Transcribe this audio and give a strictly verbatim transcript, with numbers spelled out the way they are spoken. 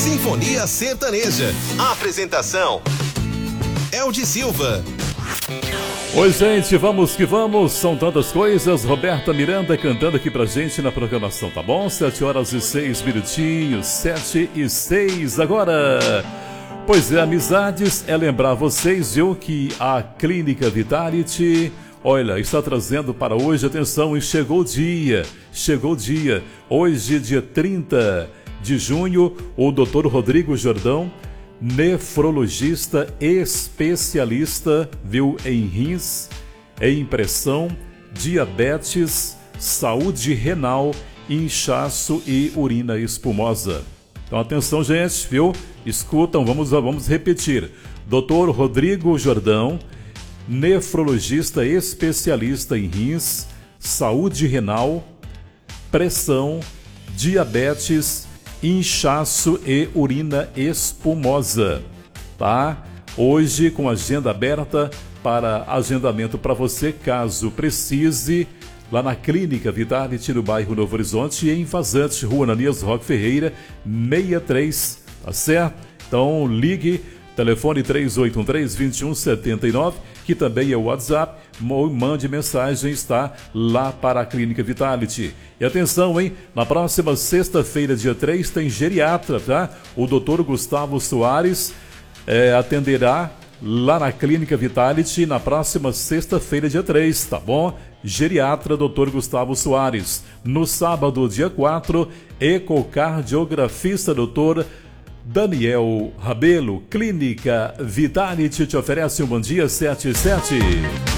Sinfonia Sertaneja. Apresentação: Eldi Silva. Oi, gente, vamos que vamos. São tantas coisas. Roberta Miranda cantando aqui pra gente na programação, tá bom? Sete horas e seis minutinhos. Sete e seis agora. Pois é, amizades, é lembrar vocês, viu, que a Clínica Vitality, olha, está trazendo para hoje, atenção, e chegou o dia, chegou o dia. Hoje, dia trinta de junho, o doutor Rodrigo Jordão, nefrologista especialista, viu, em rins, em pressão, diabetes, saúde renal, inchaço e urina espumosa. Então atenção, gente, viu? Escutam, vamos, vamos repetir. doutor Rodrigo Jordão, nefrologista especialista em rins, saúde renal, pressão, diabetes, inchaço e urina espumosa, tá? Hoje com agenda aberta para agendamento para você, caso precise, lá na Clínica Vitality, no bairro Novo Horizonte, em Vazante, Rua Ananias Roque Ferreira, sessenta e três, tá certo? Então ligue, telefone três oito um três, dois um sete nove, que também é o WhatsApp, mande mensagem, está lá para a Clínica Vitality. E atenção, hein? Na próxima sexta-feira, dia três, tem geriatra, tá? O doutor Gustavo Soares é, atenderá lá na Clínica Vitality na próxima sexta-feira, dia três, tá bom? Geriatra doutor Gustavo Soares. No sábado, dia quatro, ecocardiografista doutor Daniel Rabelo. Clínica Vitality te oferece um bom dia sete e sete.